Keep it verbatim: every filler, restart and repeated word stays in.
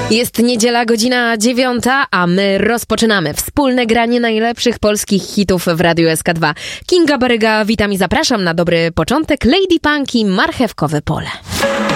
Jest niedziela, godzina dziewiąta, a my rozpoczynamy wspólne granie najlepszych polskich hitów w Radiu S K dwa. Kinga Baryga, witam i zapraszam na dobry początek. Lady Punk i Marchewkowe Pole.